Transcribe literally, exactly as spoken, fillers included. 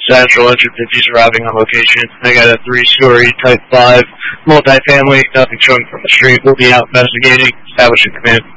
Central Engine fifties arriving on location. I got a three-story Type five multifamily, nothing showing from the street. We'll be out investigating. Establishing command.